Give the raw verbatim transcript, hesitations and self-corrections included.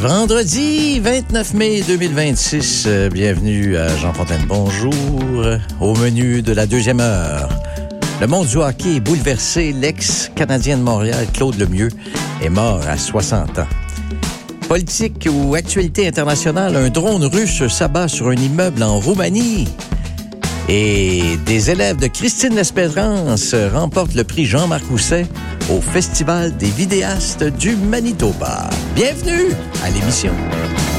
Vendredi vingt-neuf mai deux mille vingt-six, euh, bienvenue à Jean Fontaine. Bonjour. Au menu de la deuxième heure, le monde du hockey est bouleversé. L'ex-Canadien de Montréal, Claude Lemieux, est mort à soixante ans. Politique ou actualité internationale, un drone russe s'abat sur un immeuble en Roumanie. Et des élèves de Christine L'Espérance remportent le prix Jean-Marc Housset au Festival des vidéastes du Manitoba. Bienvenue à l'émission.